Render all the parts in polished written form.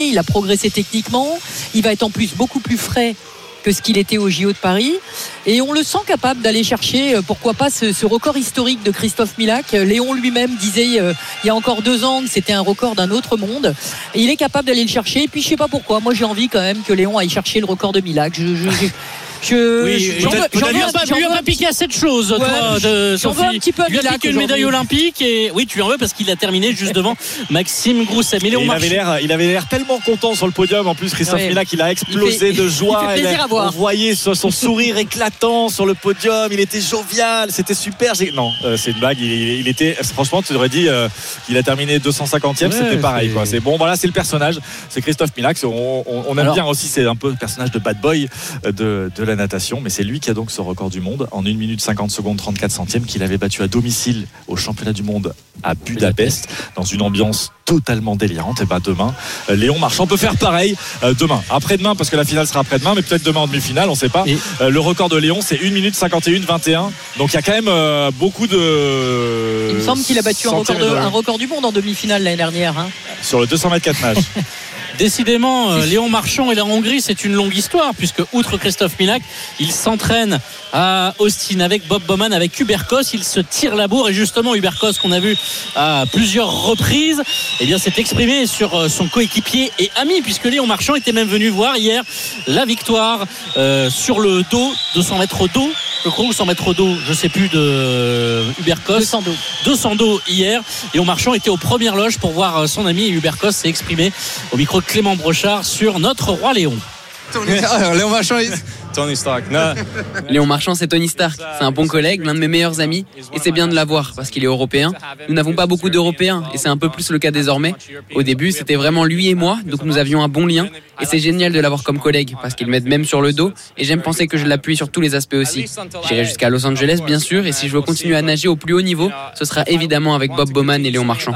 il a progressé techniquement, il va être en plus beaucoup plus frais que ce qu'il était au JO de Paris, et on le sent capable d'aller chercher pourquoi pas ce record historique de Christophe Milak. Léon lui-même disait il y a encore 2 ans que c'était un record d'un autre monde, et il est capable d'aller le chercher. Et puis je sais pas pourquoi, moi j'ai envie quand même que Léon aille chercher le record de Milak. J'en veux pas piqué à cette chose, toi, de Sophie. Un petit peu lui a piqué une médaille olympique, et oui, tu en veux parce qu'il a terminé juste devant Maxime Grousset. Mais il avait l'air tellement content sur le podium. En plus, Christophe Milak, il a explosé de joie. On voyait son sourire éclatant sur le podium. Il était jovial, c'était super. Non, c'est une blague. Il était, franchement, tu aurais dit qu'il a terminé 250e. C'était pareil, quoi. C'est bon, voilà, c'est le personnage. C'est Christophe Milak. On aime bien aussi. C'est un peu le personnage de bad boy de la natation, mais c'est lui qui a donc ce record du monde en 1 minute 50 secondes 34 centièmes qu'il avait battu à domicile au championnat du monde à Budapest dans une ambiance totalement délirante. Et demain, Léon Marchand peut faire pareil demain, après-demain, parce que la finale sera après-demain, mais peut-être demain en demi-finale, on sait pas. Le record de Léon, c'est 1 minute 51 21, donc il y a quand même beaucoup de... Il me semble qu'il a battu un record du monde en demi-finale l'année dernière, sur le 200 mètres 4 nages. Décidément, Léon Marchand et la Hongrie, c'est une longue histoire, puisque outre Christophe Milak, il s'entraîne à Austin avec Bob Bowman, avec Hubert Kos. Il se tire la bourre, et justement Hubert Kos, qu'on a vu à plusieurs reprises, s'est exprimé sur son coéquipier et ami, puisque Léon Marchand était même venu voir hier la victoire sur le dos, 200 mètres au dos, je crois, ou 100 mètres au dos, je sais plus, de Hubert Kos. 200 dos hier. Léon Marchand était aux premières loges pour voir son ami, et Hubert Kos s'est exprimé au micro de Clément Brochard sur notre roi Léon. Léon Marchand, Tony Stark. Léon Marchand, c'est Tony Stark. C'est un bon collègue, l'un de mes meilleurs amis, et c'est bien de l'avoir parce qu'il est européen. Nous n'avons pas beaucoup d'Européens, et c'est un peu plus le cas désormais. Au début, c'était vraiment lui et moi, donc nous avions un bon lien, et c'est génial de l'avoir comme collègue parce qu'il m'aide même sur le dos, et j'aime penser que je l'appuie sur tous les aspects aussi. J'irai jusqu'à Los Angeles, bien sûr, et si je veux continuer à nager au plus haut niveau, ce sera évidemment avec Bob Bowman et Léon Marchand.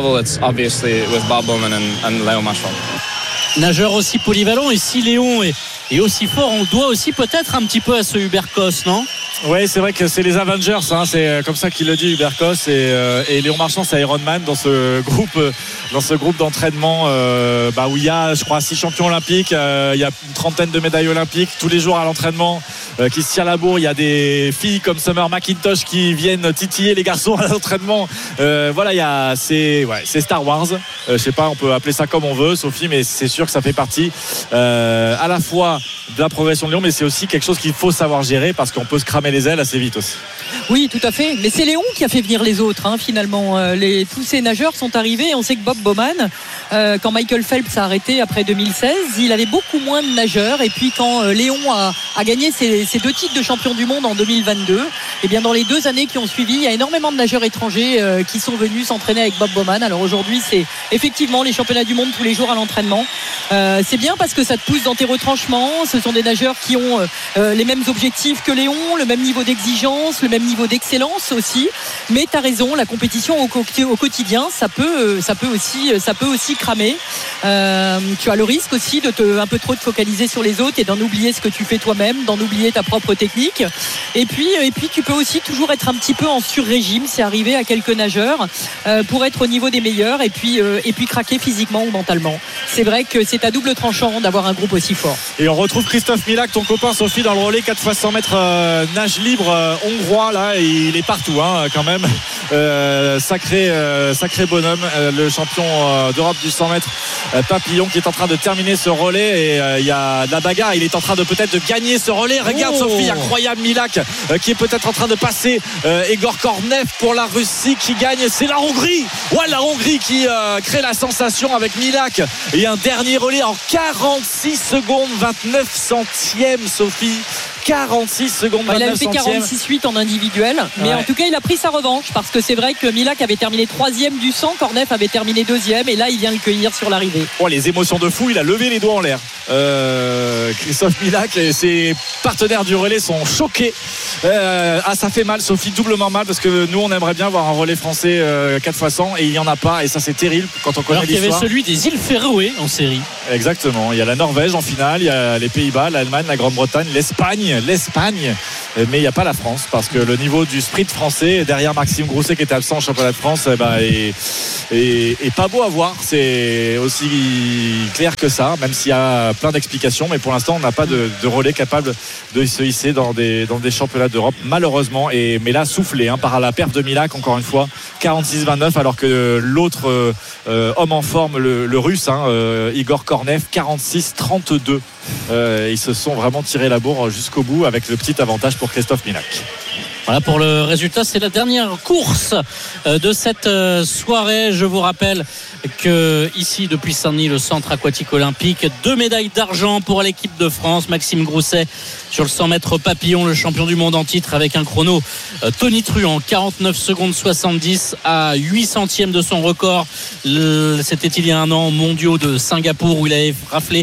Nageur aussi polyvalent, et si Léon est aussi fort, on le doit aussi peut-être un petit peu à ce Hubert Kos, non ? Oui, c'est vrai que c'est les Avengers, c'est comme ça qu'il le dit, Hubert Kos, et Léon Marchand, c'est Iron Man dans ce groupe d'entraînement où il y a, je crois, 6 champions olympiques, il y a une 30aine de médailles olympiques tous les jours à l'entraînement, qui se tirent la bourre. Il y a des filles comme Summer McIntosh qui viennent titiller les garçons à l'entraînement. C'est Star Wars. Je sais pas, on peut appeler ça comme on veut, Sophie, mais c'est sûr que ça fait partie à la fois de la progression de Léon, mais c'est aussi quelque chose qu'il faut savoir gérer, parce qu'on peut se cramer les ailes assez vite aussi. Oui, tout à fait. Mais c'est Léon qui a fait venir les autres, finalement. Tous ces nageurs sont arrivés. On sait que Bob Bowman, quand Michael Phelps a arrêté après 2016, il avait beaucoup moins de nageurs. Et puis quand Léon a gagné ses 2 titres de champion du monde en 2022, et bien dans les 2 années qui ont suivi, il y a énormément de nageurs étrangers qui sont venus s'entraîner avec Bob Bowman. Alors aujourd'hui, c'est effectivement les championnats du monde tous les jours à l'entraînement. C'est bien parce que ça te pousse dans tes retranchements. Ce sont des nageurs qui ont les mêmes objectifs que Léon, le même niveau d'exigence, le même niveau d'excellence aussi. Mais tu as raison, la compétition au quotidien, ça peut aussi cramer. Tu as le risque aussi un peu trop te focaliser sur les autres et d'en oublier ce que tu fais toi-même, d'en oublier ta propre technique. Et puis tu peux aussi toujours être un petit peu en sur-régime, c'est arrivé à quelques nageurs, pour être au niveau des meilleurs et puis craquer physiquement ou mentalement. C'est vrai que c'est à double tranchant d'avoir un groupe aussi fort. Et on retrouve Christophe Milak, ton copain, Sophie, dans le relais 4 x 100 mètres nage libre hongrois, là, et il est partout quand même. Sacré bonhomme, le champion d'Europe du 100 mètres papillon, qui est en train de terminer ce relais, et il y a de la bagarre. Il est en train de peut-être de gagner ce relais. Regarde Sophie, incroyable, Milak qui est peut-être en train de passer Egor Kornev pour la Russie qui gagne. C'est la Hongrie, la Hongrie qui crée la sensation avec Milak, et un dernier relais en 46 secondes 29 centièmes, Sophie. 46 secondes 29 il avait fait 46,8 en individuel, mais en tout cas il a pris sa revanche, parce que c'est vrai que Milak avait terminé 3e du 100, Kornev avait terminé 2e, et là il vient le cueillir sur l'arrivée. Les émotions de fou, il a levé les doigts en l'air, Christophe Milak, et ses partenaires du relais sont choqués. Ça fait mal, Sophie, doublement mal, parce que nous on aimerait bien voir un relais français 4 x 100, et il n'y en a pas, et ça c'est terrible quand on connaît l'histoire. Il y avait celui des îles Féroé en série. Exactement. Il y a la Norvège en finale, il y a les Pays-Bas, l'Allemagne, la Grande-Bretagne, l'Espagne, mais il n'y a pas la France parce que le niveau du sprint français derrière Maxime Grousset qui était absent au championnat de France est pas beau à voir. C'est aussi clair que ça, même s'il y a plein d'explications, mais pour l'instant on n'a pas de relais capable de se hisser dans des championnats d'Europe malheureusement. Mais là soufflé par la perf de Milak encore une fois, 46-29, alors que l'autre homme en forme, le russe Igor Kornev, 46-32. Ils se sont vraiment tirés la bourre jusqu'au bout avec le petit avantage pour Christophe Milak. Voilà pour le résultat, c'est la dernière course de cette soirée. Je vous rappelle que ici depuis Saint-Denis, le centre aquatique olympique, 2 médailles d'argent pour l'équipe de France. Maxime Grousset sur le 100 mètres papillon, le champion du monde en titre avec un chrono tonitruant, 49 secondes 70 à 8 centièmes de son record. C'était il y a un an, mondiaux de Singapour, où il avait raflé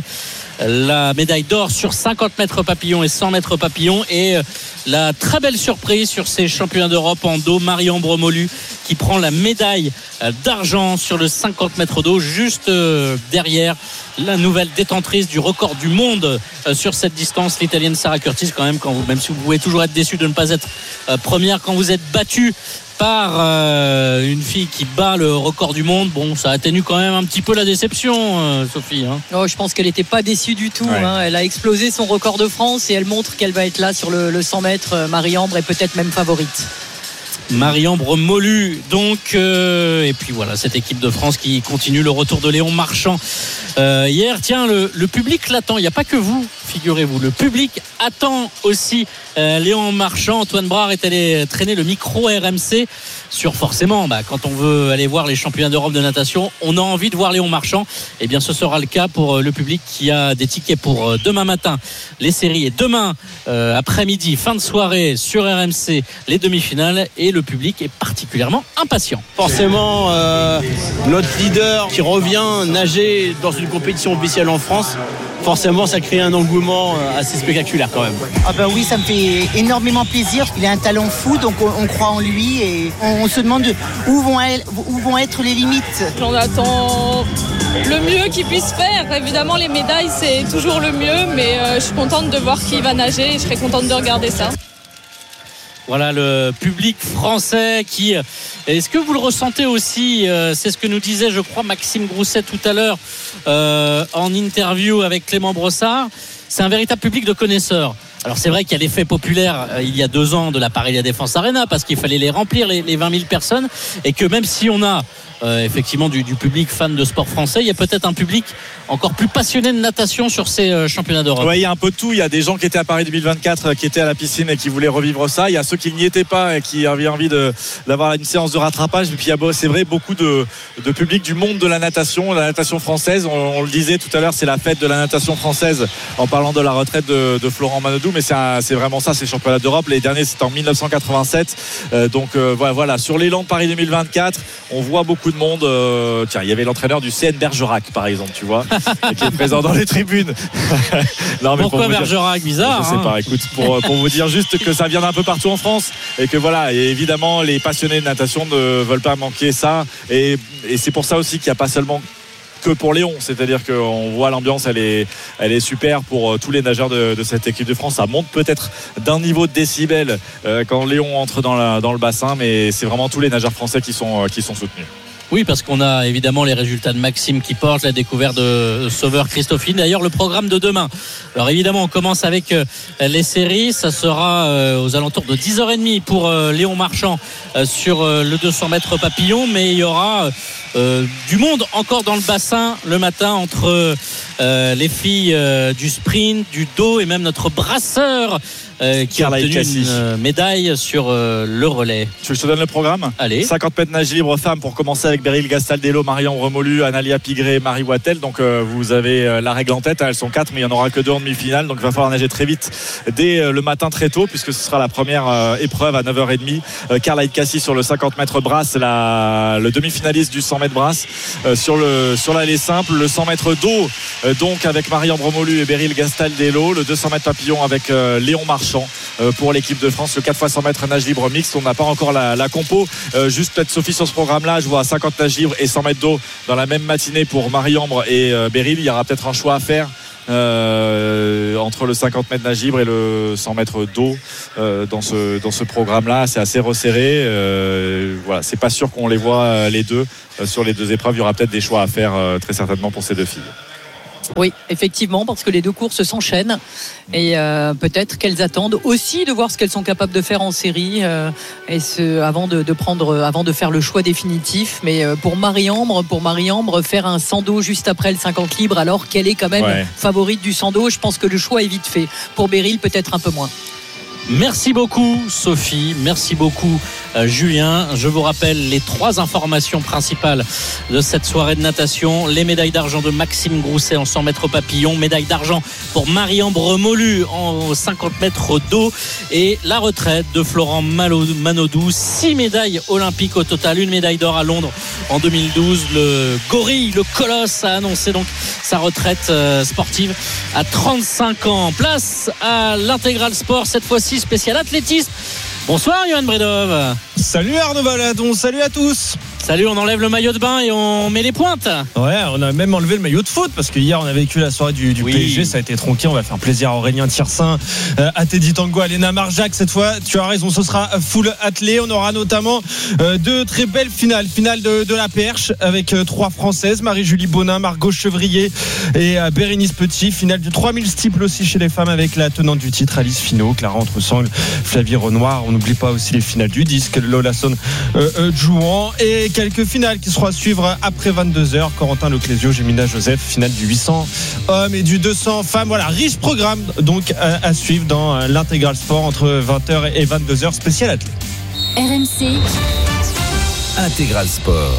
la médaille d'or sur 50 mètres papillon et 100 mètres papillon. Et la très belle surprise sur ces championnats d'Europe en dos, Marie-Ambre Molu qui prend la médaille d'argent sur le 50 mètres d'eau, juste derrière la nouvelle détentrice du record du monde sur cette distance, l'italienne Sarah Curtis. Quand même, même si vous pouvez toujours être déçu de ne pas être première, quand vous êtes battu par une fille qui bat le record du monde, bon, ça atténue quand même un petit peu la déception, Sophie. Oh, je pense qu'elle n'était pas déçue du tout. Ouais. Elle a explosé son record de France et elle montre qu'elle va être là sur le 100 mètres. Marie-Ambre est peut-être même favorite. Marie-Ambre Molu donc et puis voilà, cette équipe de France qui continue. Le retour de Léon Marchand hier. Tiens, le public l'attend, il n'y a pas que vous, figurez-vous, le public attend aussi Léon Marchand. Antoine Brard est allé traîner le micro RMC sur, forcément, quand on veut aller voir les championnats d'Europe de natation, on a envie de voir Léon Marchand. Et bien ce sera le cas pour le public qui a des tickets pour demain matin les séries, et demain après-midi, fin de soirée sur RMC, les demi-finales. Et le public est particulièrement impatient. Forcément, notre leader qui revient nager dans une compétition officielle en France, forcément ça crée un engouement assez spectaculaire quand même. Ah ben oui, ça me fait énormément plaisir. Il a un talent fou, donc on croit en lui et on se demande où vont être les limites. On attend le mieux qu'il puisse faire. Évidemment, les médailles c'est toujours le mieux, mais je suis contente de voir qu'il va nager et je serai contente de regarder ça. Voilà le public français qui... Est-ce que vous le ressentez aussi? C'est ce que nous disait, je crois, Maxime Grousset tout à l'heure en interview avec Clément Brossard. C'est un véritable public de connaisseurs. Alors c'est vrai qu'il y a l'effet populaire il y a 2 ans de la Paris La Défense Arena, parce qu'il fallait les remplir, les 20 000 personnes, et que même si on a effectivement du public fan de sport français, il y a peut-être un public encore plus passionné de natation sur ces championnats d'Europe. Oui, il y a un peu de tout. Il y a des gens qui étaient à Paris 2024 qui étaient à la piscine et qui voulaient revivre ça. Il y a ceux qui n'y étaient pas et qui avaient envie d'avoir une séance de rattrapage. Et puis il y a, c'est vrai, beaucoup de public du monde de la natation française. On le disait tout à l'heure, c'est la fête de la natation française en parlant de la retraite de Florent Manodou, mais c'est vraiment ça, ces championnats d'Europe. Les derniers, c'était en 1987. Voilà, sur l'élan de Paris 2024, on voit beaucoup de monde. Tiens, il y avait l'entraîneur du CN Bergerac, par exemple, tu vois, qui est présent dans les tribunes. Non, mais pourquoi Bergerac? Bizarre. Je sais pas. Écoute, pour vous dire juste que ça vient d'un peu partout en France et que voilà, et évidemment, les passionnés de natation ne veulent pas manquer ça. Et c'est pour ça aussi qu'il n'y a pas seulement que pour Léon, c'est-à-dire qu'on voit l'ambiance, elle est super pour tous les nageurs de cette équipe de France. Ça monte peut-être d'un niveau de décibel quand Léon entre dans le bassin, mais c'est vraiment tous les nageurs français qui sont soutenus. Oui, parce qu'on a évidemment les résultats de Maxime qui porte, la découverte de Sauveur Christophine. D'ailleurs, le programme de demain. Alors évidemment, on commence avec les séries. Ça sera aux alentours de 10h30 pour Léon Marchand sur le 200 mètres papillon. Mais il y aura du monde encore dans le bassin le matin entre les filles du sprint, du dos et même notre brasseur qui a obtenu une médaille sur le relais. Tu veux que je te donne le programme? Allez. 50 mètres nage libre femmes pour commencer avec Beryl Gastaldello, Marie-Ambre Molu, Analia Pigré, Marie Wattel. Donc vous avez la règle en tête, elles sont 4, mais il n'y en aura que 2 en demi-finale. Donc il va falloir nager très vite dès le matin très tôt, puisque ce sera la première épreuve à 9h30. Carla Cassis sur le 50 mètres brasse, le demi-finaliste du 100 mètres brasse sur l'allée simple. Le 100 mètres d'eau donc avec Marie-Ambre Molu et Beryl Gastaldello. Le 200 mètres papillon avec Léon Marchand pour l'équipe de France. Le 4x100 mètres nage libre mixte. On n'a pas encore la compo. Juste peut-être Sophie sur ce programme-là. Je vois 50 nages libres et 100 mètres d'eau dans la même matinée pour Marie-Ambre et Beryl. Il y aura peut-être un choix à faire entre le 50 mètres nage libre et le 100 mètres d'eau dans ce programme-là. C'est assez resserré. Voilà, c'est pas sûr qu'on les voit les deux sur les deux épreuves. Il y aura peut-être des choix à faire très certainement pour ces deux filles. Oui, effectivement, parce que les deux courses s'enchaînent et peut-être qu'elles attendent aussi de voir ce qu'elles sont capables de faire en série avant de faire le choix définitif. Mais pour Marie-Ambre, faire un 100 d'eau juste après le 50 libre, alors qu'elle est quand même favorite du 100 d'eau, je pense que le choix est vite fait. Pour Beryl, peut-être un peu moins. Merci beaucoup Sophie, merci beaucoup Julien. Je vous rappelle les 3 informations principales de cette soirée de natation. Les médailles d'argent de Maxime Grousset en 100 mètres papillon, médaille d'argent pour Marie-Ambre Molu en 50 mètres d'eau et la retraite de Florent Manodou. 6 médailles olympiques au total, une médaille d'or à Londres en 2012. Le gorille, le colosse a annoncé donc sa retraite sportive à 35 ans. Place à l'intégral sport, cette fois-ci spécial athlétisme. Bonsoir Johan Bredov. Salut Arnaud Valadon, salut à tous. Salut, on enlève le maillot de bain et on met les pointes. Ouais, on a même enlevé le maillot de foot parce que hier on a vécu la soirée du PSG, ça a été tronqué. On va faire plaisir à Aurélien Tiersin, à Teddy Tango, à Léna Marjac. Cette fois, tu as raison, ce sera full attelé. On aura notamment 2 très belles finales de la perche avec 3 Françaises, Marie-Julie Bonin, Margot Chevrier et Bérénice Petit. Finale du 3000 steeple aussi chez les femmes avec la tenante du titre Alice Finot, Clara Entresangle, Flavie Renoir. On n'oublie pas aussi les finales du disque, Lola Son Jouan et quelques finales qui seront à suivre après 22h. Corentin Leclésio, Gémina Joseph, finale du 800 hommes et du 200 femmes. Voilà, riche programme donc à suivre dans l'intégral sport entre 20h et 22h, spécial athlète. RMC Intégral sport.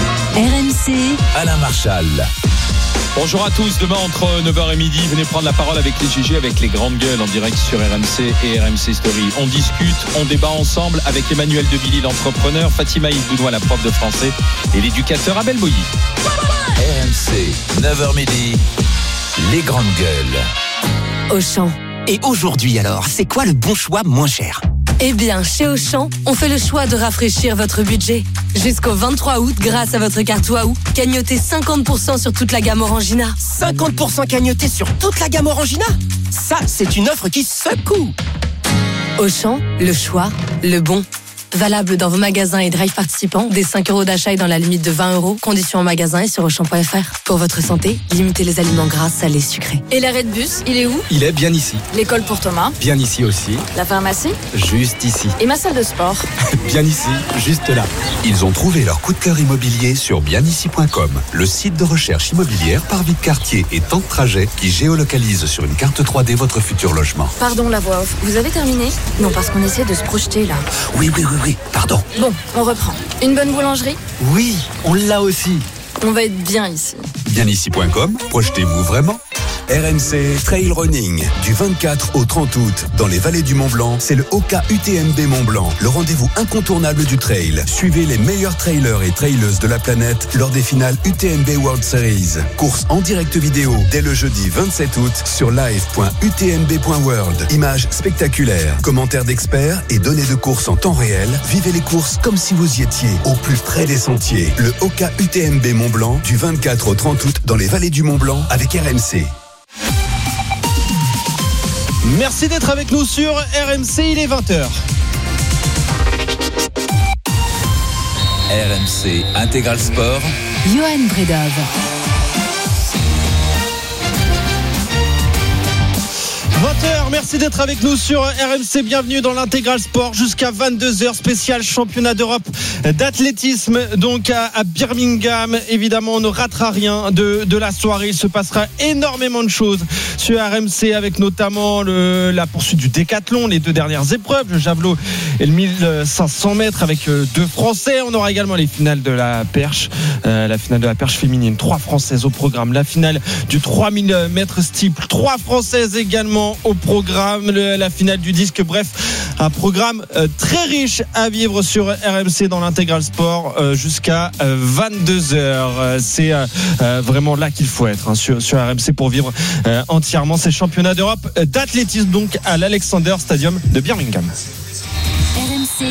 RMC Alain Marchal. Bonjour à tous, demain entre 9h et midi, venez prendre la parole avec les GG, avec les grandes gueules en direct sur RMC et RMC Story. On discute, on débat ensemble avec Emmanuel Debilly, l'entrepreneur, Fatima Ibounoua, la prof de français et l'éducateur Abel Boilly. RMC, 9h midi, les grandes gueules. Auchan. Et aujourd'hui alors, c'est quoi le bon choix moins cher ? Eh bien, chez Auchan, on fait le choix de rafraîchir votre budget. Jusqu'au 23 août, grâce à votre carte Waouh, cagnotez 50% sur toute la gamme Orangina. 50% cagnoté sur toute la gamme Orangina ? Ça, c'est une offre qui secoue. Auchan, le choix, le bon. Valable dans vos magasins et drive participants, dès 5 € d'achat et dans la limite de 20 €. Conditions en magasin et sur Auchan.fr. Pour votre santé, limitez les aliments gras, salés, sucrés. Et l'arrêt de bus, il est où ? Il est bien ici. L'école pour Thomas ? Bien ici aussi. La pharmacie ? Juste ici. Et ma salle de sport ? Bien ici, juste là. Ils ont trouvé leur coup de cœur immobilier sur bienici.com, le site de recherche immobilière par vie de quartier et temps de trajet qui géolocalise sur une carte 3D votre futur logement. Pardon la voix off, vous avez terminé ? Non, parce qu'on essaie de se projeter là. Oui, pardon. Bon, on reprend. Une bonne boulangerie ? Oui, on l'a aussi. On va être bien ici. Bienici.com, projetez-vous vraiment ? RMC Trail Running du 24 au 30 août dans les vallées du Mont-Blanc, c'est le Oka UTMB Mont-Blanc, le rendez-vous incontournable du trail. Suivez les meilleurs trailers et traileuses de la planète lors des finales UTMB World Series. Course en direct vidéo dès le jeudi 27 août sur live.utmb.world. Images spectaculaires, commentaires d'experts et données de course en temps réel. Vivez les courses comme si vous y étiez, au plus près des sentiers. Le Oka UTMB Mont-Blanc du 24 au 30 août dans les vallées du Mont-Blanc avec RMC. Merci d'être avec nous sur RMC, il est 20h. RMC Intégral Sport. Johan Bredov. 20h, merci d'être avec nous sur RMC, bienvenue dans l'intégral sport jusqu'à 22h, spécial championnat d'Europe d'athlétisme donc à Birmingham. Évidemment, on ne ratera rien de la soirée, il se passera énormément de choses sur RMC avec notamment la poursuite du décathlon, les 2 dernières épreuves, le javelot et le 1500 mètres avec 2 Français. On aura également les finales de la perche, la finale de la perche féminine, 3 Françaises au programme, la finale du 3000 mètres steeple, 3 Françaises également au programme, la finale du disque. Bref, Un programme très riche à vivre sur RMC dans l'Intégral Sport jusqu'à 22h. C'est vraiment là qu'il faut être sur RMC pour vivre entièrement ces championnats d'Europe d'athlétisme, donc à l'Alexander Stadium de Birmingham. RMC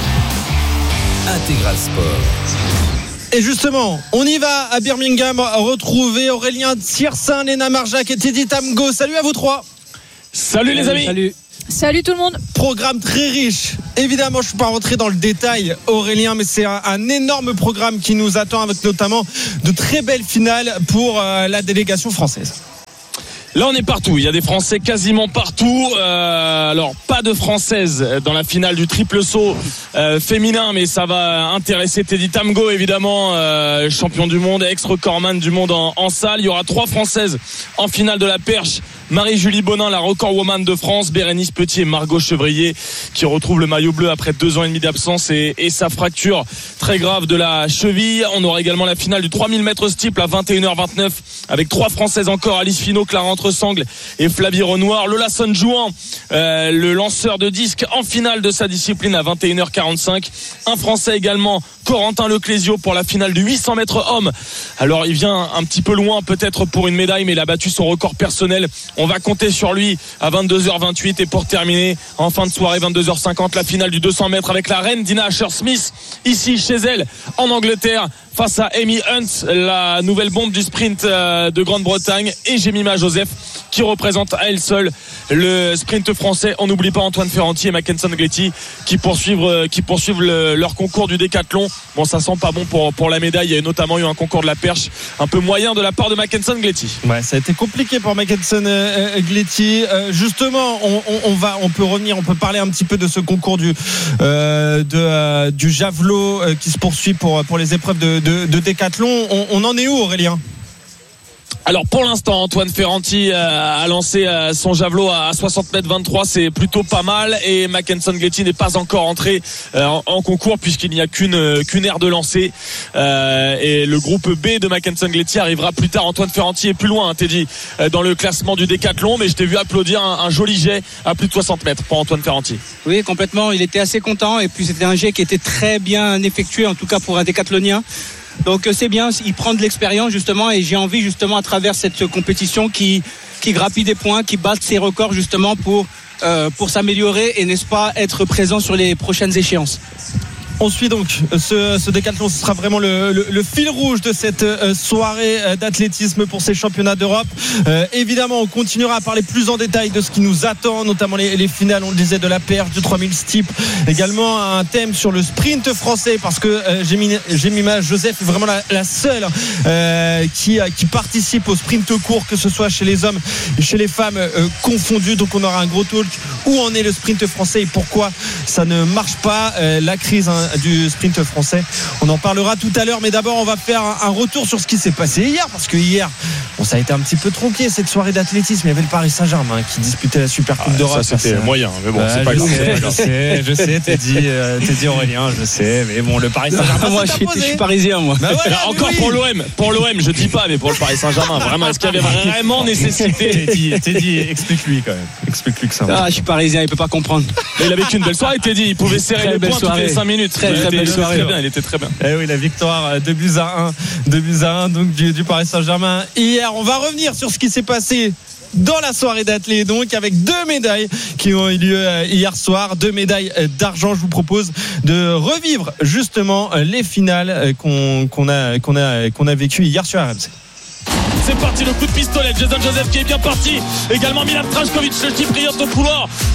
Intégral Sport. Et justement, on y va à Birmingham retrouver Aurélien Thirsin, Léna Marjac et Teddy Tamgo. Salut à vous trois. Salut les amis. Salut tout le monde. Programme très riche. Évidemment, je ne suis pas rentré dans le détail, Aurélien, mais c'est un énorme programme qui nous attend, avec notamment de très belles finales pour la délégation française. Là on est partout, il y a des Français quasiment partout. Alors pas de Française dans la finale du triple saut féminin, mais ça va intéresser Teddy Tamgo évidemment, champion du monde, ex-recordman du monde en salle. Il y aura 3 Françaises en finale de la perche. Marie-Julie Bonin, la recordwoman de France, Bérénice Petit et Margot Chevrier qui retrouvent le maillot bleu après 2 ans et demi d'absence et sa fracture très grave de la cheville. On aura également la finale du 3000 mètres steeple à 21h29 avec 3 Françaises encore, Alice Finot, Clara Entresangle et Flavie Renoir. Lola Sonjouan, le lanceur de disque en finale de sa discipline à 21h45. Un Français également, Corentin Leclésio, pour la finale du 800 mètres hommes. Alors il vient un petit peu loin peut-être pour une médaille, mais il a battu son record personnel. On va compter sur lui à 22h28 et pour terminer en fin de soirée 22h50 la finale du 200 mètres avec la reine Dina Asher-Smith ici chez elle en Angleterre face à Amy Hunt, la nouvelle bombe du sprint de Grande-Bretagne, et Jemima Joseph qui représente à elle seule le sprint français. On n'oublie pas Antoine Ferranti et Mackenson Gletti qui poursuivent leur concours du décathlon. Bon, ça sent pas bon pour la médaille. Il y a notamment eu un concours de la perche un peu moyen de la part de Mackenson Gletti. Ouais, ça a été compliqué pour Mackenson Gletti. Justement, on peut parler un petit peu de ce concours du javelot qui se poursuit pour les épreuves de décathlon. On en est où, Aurélien ? Alors pour l'instant, Antoine Ferranti a lancé son javelot à 60 mètres 23, c'est plutôt pas mal, et Mackenson Gletti n'est pas encore entré en concours puisqu'il n'y a qu'une aire de lancer, et le groupe B de Mackenson Gletti arrivera plus tard. Antoine Ferranti est plus loin, Teddy, dans le classement du décathlon, mais je t'ai vu applaudir un joli jet à plus de 60 mètres pour Antoine Ferranti. Oui, complètement, il était assez content, et puis c'était un jet qui était très bien effectué, en tout cas pour un décathlonien. Donc c'est bien, il prend de l'expérience justement, et j'ai envie justement à travers cette compétition qui grappille des points, qui batte ses records justement pour s'améliorer et n'est-ce pas être présent sur les prochaines échéances. On suit donc ce décathlon, ce sera vraiment le fil rouge de cette soirée d'athlétisme pour ces championnats d'Europe. Évidemment, on continuera à parler plus en détail de ce qui nous attend, notamment les finales, on le disait, de la perche, du 3000 steeple. Également un thème sur le sprint français, parce que Jemima Joseph est vraiment la seule qui participe au sprint court, que ce soit chez les hommes et chez les femmes confondus. Donc on aura un gros talk. Où en est le sprint français et pourquoi ça ne marche pas, la crise du sprint français. On en parlera tout à l'heure, mais d'abord on va faire un retour sur ce qui s'est passé hier, parce que hier ça a été un petit peu tronqué cette soirée d'athlétisme. Il y avait le Paris Saint-Germain qui disputait la Super Coupe d'Europe. Ça c'était moyen, mais bon, c'est pas grave. Je sais, Teddy Aurélien, je sais, mais bon, le Paris Saint-Germain. Moi je suis parisien, moi. Bah voilà, encore oui. Pour l'OM, je dis pas, mais pour le Paris Saint-Germain, vraiment, est-ce qu'il y avait vraiment nécessité? Teddy, explique-lui quand même. Explique-lui que ça va. Je suis parisien, il peut pas comprendre. Mais il avait qu'une belle soirée, Teddy. Il pouvait serrer le point toutes les 5 minutes. Très belle soirée. Il était très bien. Eh oui, la victoire 2-1 donc du Paris Saint-Germain hier. On va revenir sur ce qui s'est passé dans la soirée d'athlé, donc avec 2 médailles qui ont eu lieu hier soir, 2 médailles d'argent. Je vous propose de revivre justement les finales qu'on a vécues hier sur RMC. C'est parti, le coup de pistolet, Jason Joseph qui est bien parti, également Milan Trajkovic, le Chypriote au couloir